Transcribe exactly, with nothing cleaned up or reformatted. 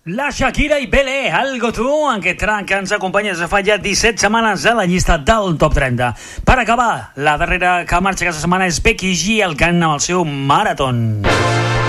La Shakira i Belé, Algo Tu, en aquest tram que ens acompanya des de fa ja disset setmanes a la llista del top trenta. Per acabar, la darrera que marxa aquesta setmana és Becky G, el cant amb el seu Marathon.